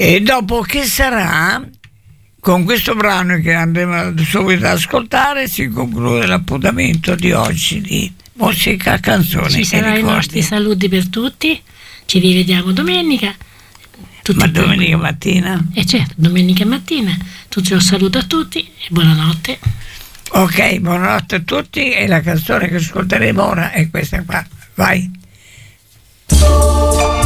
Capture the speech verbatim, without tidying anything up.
E dopo che sarà, con questo brano che andremo subito ad ascoltare, si conclude l'appuntamento di oggi di Musica Canzone. Ci saranno i nostri saluti per tutti, ci rivediamo domenica. Tutti Ma domenica mattina? Eh certo, domenica mattina. Tutti un saluto a tutti e buonanotte. Ok, buonanotte a tutti, e la canzone che ascolteremo ora è questa qua. Vai.